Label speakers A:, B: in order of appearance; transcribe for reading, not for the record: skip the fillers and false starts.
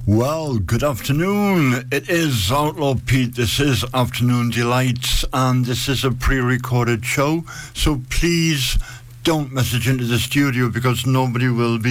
A: Well, good afternoon. It is Outlaw Pete. This is Afternoon Delights, and this is a pre-recorded show. So please don't message into the studio because nobody will be